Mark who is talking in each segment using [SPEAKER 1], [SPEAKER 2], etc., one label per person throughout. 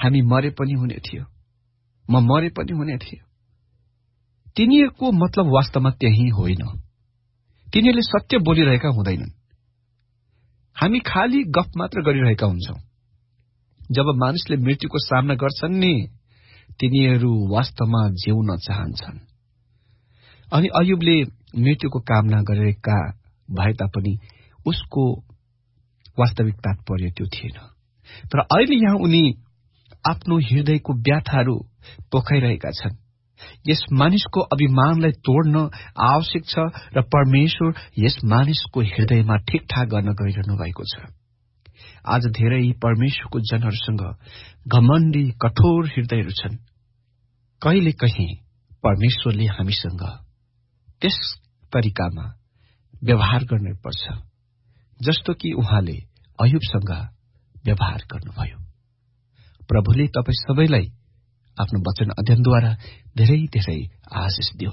[SPEAKER 1] हामी मरे पनि हुने थियो, म मरे पनि हुने थियो। तिनीहरूको मतलब वास्तवमा त्यही होइन। तिनीहरूले सत्य बोलिरहेका हुँदैनन्। हामी खाली गफ मात्र गरिरहेका हुन्छौं। जब मानिसले मृत्युको सामना गर्छन् नि, तिनीहरू वास्तवमा जिउन चाहन्छन्। अनि अयुबले मृत्युको कामना गरेका भए तापनि उसको वास्तविक तात्पर्य त्यो थिएन। तर अहिले यहाँ उनी आफ्नो हृदयको व्याथाहरू पोखाइरहेका छन्। यस मानिसको अभिमानलाई तोड्न आवश्यक छ र परमेश्वर यस मानिसको हृदयमा ठिकठाक गर्न गइरहनु भएको छ। आज धेरै परमेश्वरको जनहरूसँग घमण्डी कठोर हृदयहरू छन्। कहिले कहीं परमेश्वरले हामीसँग त्यस तरिकामा व्यवहार गर्नुपर्छ जस्तो कि उहाँले अयुबसँग व्यवहार गर्नुभयो। प्रभुले तपाईं सबैलाई आफ्नो वचन अध्ययनद्वारा धेरै धेरै आशिष दियो।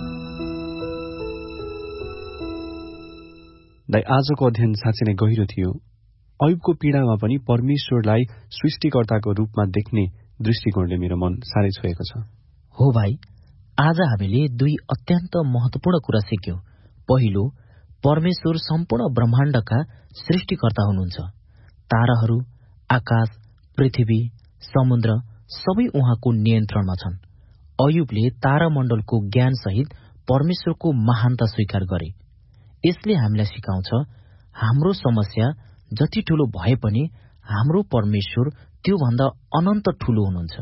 [SPEAKER 2] आजको अध्ययन साँच्चै नै गहिरो थियो। अयुबको पीडामा पनि परमेश्वरलाई सृष्टिकर्ताको रूपमा देख्ने दृष्टिकोणले मेरो मन साह्रै छोएको छ।
[SPEAKER 3] हो भाइ, आज हामीले दुई अत्यन्त महत्वपूर्ण कुरा सिक्यौं। पहिलो, परमेश्वर सम्पूर्ण ब्रह्माण्डका सृष्टिकर्ता हुनुहुन्छ। ताराहरू, आकाश, पृथ्वी, समुद्र सबै उहाँको नियन्त्रणमा छन्। अयुबले तारामण्डलको ज्ञान सहित परमेश्वरको महानता स्वीकार गरे। यसले हामीलाई सिकाउँछ, हाम्रो समस्या जति ठूलो भए पनि हाम्रो परमेश्वर त्योभन्दा अनन्त ठूलो हुनुहुन्छ।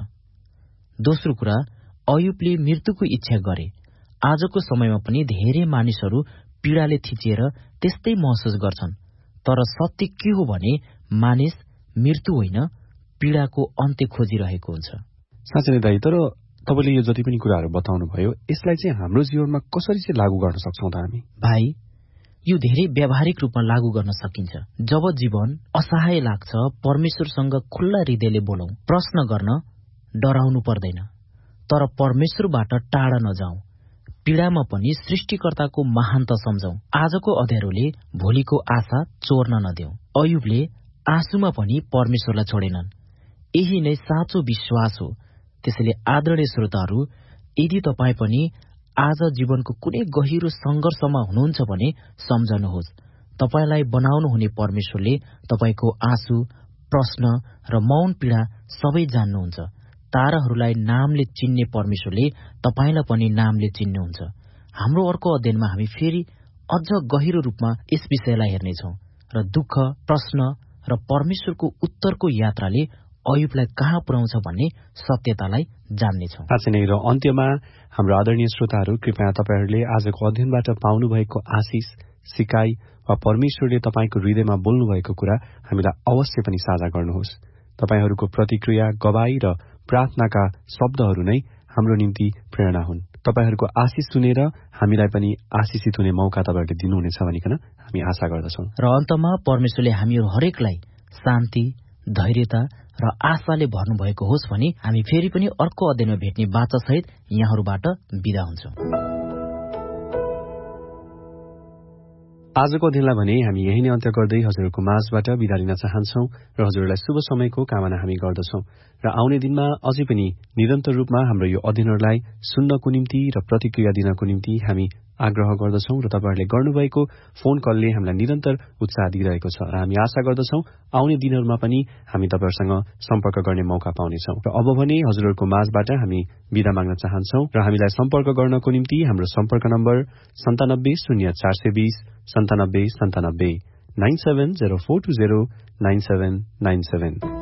[SPEAKER 3] दोस्रो कुरा, अयुबले मृत्युको इच्छा गरे। आजको समयमा पनि धेरै मानिसहरू पीडाले थिचिएर त्यस्तै महसुस गर्छन्। तर सत्य के हो भने मानिस मृत्यु होइन, पीडाको अन्त्य खोजिरहेको हुन्छ।
[SPEAKER 2] साँच्चै नै दाइ, तर तपाईले यो जति पनि कुराहरू बताउनुभयो, यसलाई चाहिँ हाम्रो जीवनमा कसरी चाहिँ लागू गर्न सक्छौं त हामी?
[SPEAKER 3] भाइ, यो धेरै व्यावहारिक रूपमा लागू गर्न सकिन्छ। जब जीवन असहाय लाग्छ, परमेश्वरसँग खुल्ला हृदयले बोलौं। प्रश्न गर्न डराउनु पर्दैन, तर परमेश्वरबाट टाढा नजाउँ। पीडामा पनि सृष्टिकर्ताको महानता सम्झौं। आजको अँध्यारोले भोलिको आशा चोर्न नदेऊ। अयुबले आँसुमा पनि परमेश्वरलाई छोडेनन्। यही नै साँचो विश्वास हो। त्यसैले आदरणीय श्रोताहरू, यदि तपाईँ पनि आज जीवनको कुनै गहिरो संघर्षमा हुनुहुन्छ भने सम्झनुहोस्, तपाईलाई बनाउनु हुने परमेश्वरले तपाईको आँसु, प्रश्न र मौन पीडा सबै जान्नुहुन्छ। ताराहरूलाई नामले चिन्ने परमेश्वरले तपाईलाई पनि नामले चिन्नुहुन्छ। हाम्रो अर्को अध्ययनमा हामी फेरि अझ गहिरो रूपमा यस विषयलाई हेर्नेछौँ र दुःख, प्रश्न र परमेश्वरको उत्तरको यात्राले अयुबलाई कहाँ पुर्याउँछ भन्ने सत्यतालाई जान्नेछौँ।
[SPEAKER 2] साँच्चै नै, र अन्त्यमा हाम्रो आदरणीय श्रोताहरू, कृपया तपाईहरूले आजको अध्ययनबाट पाउनुभएको आशिष, सिकाइ वा परमेश्वरले तपाईँको हृदयमा बोल्नुभएको कुरा हामीलाई अवश्य पनि साझा गर्नुहोस्। तपाईँहरूको प्रतिक्रिया, गवाई र प्रार्थनाका शब्दहरू नै हाम्रो निम्ति प्रेरणा हुन्। तपाईँहरूको आशिष सुनेर हामीलाई पनि आशिषित हुने मौका तपाईँहरूले दिनुहुनेछ भनिकन हामी आशा गर्दछौँ।
[SPEAKER 3] र अन्तमा परमेश्वरले हामीहरू हरेकलाई शान्ति, धैर्यता र आशाले भर्नुभएको होस् भनी हामी फेरि पनि अर्को अध्ययनमा भेट्ने बाचासहित यहाँहरूबाट बिदा हुन्छौँ।
[SPEAKER 2] आजको अध्ययनलाई भने हामी यही नै अन्त्य गर्दै हजुरहरूको माझबाट बिदा लिन चाहन्छौँ र हजुरलाई शुभ समयको कामना हामी गर्दछौँ। र आउने दिनमा अझै पनि निरन्तर रूपमा हाम्रो यो अध्ययनहरूलाई सुन्नको निम्ति र प्रतिक्रिया दिनको निम्ति हामी आग्रह गर्दछौँ र तपाईँहरूले गर्नुभएको फोन कलले हामीलाई निरन्तर उत्साह दिइरहेको छ र हामी आशा गर्दछौँ आउने दिनहरूमा पनि हामी तपाईँहरूसँग सम्पर्क गर्ने मौका पाउनेछौँ। र अब भने हजुरहरूको माझबाट हामी बिदा माग्न चाहन्छौँ र हामीलाई सम्पर्क गर्नको निम्ति हाम्रो सम्पर्क नम्बर 970420 9797 970420 9797।